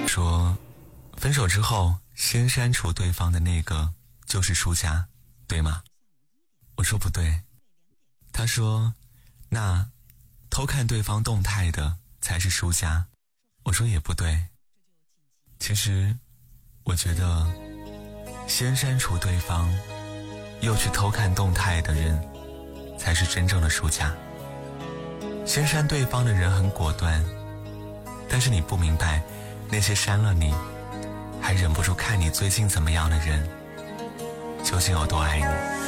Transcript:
说分手之后先删除对方的那个就是输家，对吗？我说不对。他说那偷看对方动态的才是输家，我说也不对。其实我觉得先删除对方又去偷看动态的人才是真正的输家。先删对方的人很果断，但是你不明白那些删了你还忍不住看你最近怎么样的人究竟有多爱你。